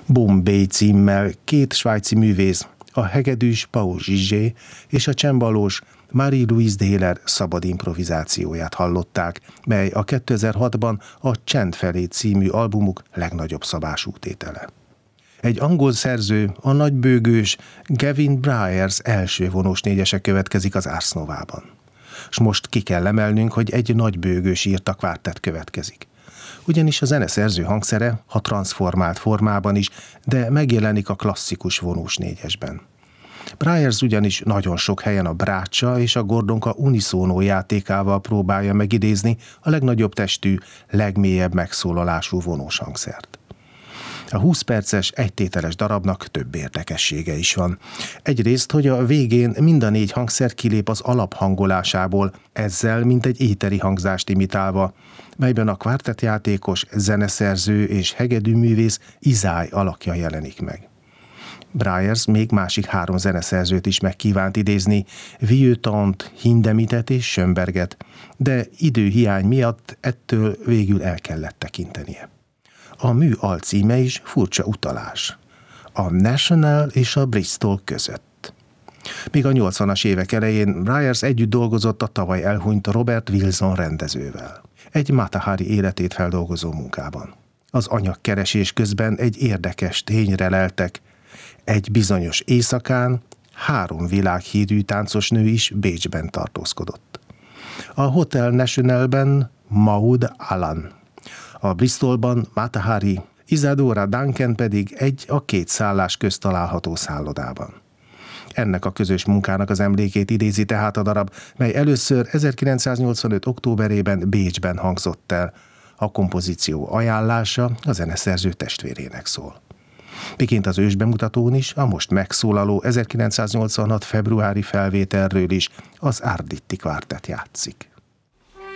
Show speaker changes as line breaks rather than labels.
Bombay címmel két svájci művész, a hegedűs Paul Gigé és a csembalós Marie-Louise Dehler szabad improvizációját hallották, mely a 2006-ban a Csend felé című albumuk legnagyobb szabású tétele. Egy angol szerző, a nagybőgős Gavin Bryars első vonós négyese következik az Ars Novában. S most ki kell emelnünk, hogy egy nagybőgős írta kvártett következik. Ugyanis a zeneszerző hangszere, ha transformált formában is, de megjelenik a klasszikus vonós négyesben. Bryars ugyanis nagyon sok helyen a brácsa és a gordonka uniszónó játékával próbálja megidézni a legnagyobb testű, legmélyebb megszólalású vonós hangszert. A 20 perces, egytételes darabnak több érdekessége is van. Egyrészt, hogy a végén mind a 4 hangszer kilép az alaphangolásából, ezzel mint egy éteri hangzást imitálva, melyben a kvártettjátékos, zeneszerző és hegedűművész Izály alakja jelenik meg. Bryars még másik 3 zeneszerzőt is megkívánt idézni, Vieuxtemps, Hindemitet és Schönberget, de időhiány miatt ettől végül el kellett tekintenie. A mű alcíme is furcsa utalás. A National és a Bristol között. Míg a 80-as évek elején Bryars együtt dolgozott a tavaly elhunyt Robert Wilson rendezővel. Egy Mata Hari életét feldolgozó munkában. Az anyagkeresés közben egy érdekes tényre leltek. Egy bizonyos éjszakán 3 világhírű táncosnő is Bécsben tartózkodott. A Hotel Nationalben Maud Allan, a Bristolban Mata Hari, Isadora Duncan pedig egy a 2 szállás közt található szállodában. Ennek a közös munkának az emlékét idézi tehát a darab, mely először 1985. októberében Bécsben hangzott el. A kompozíció ajánlása a zeneszerző testvérének szól. Miként az ősbemutatón is, a most megszólaló 1986. februári felvételről is az Arditti kvártett játszik.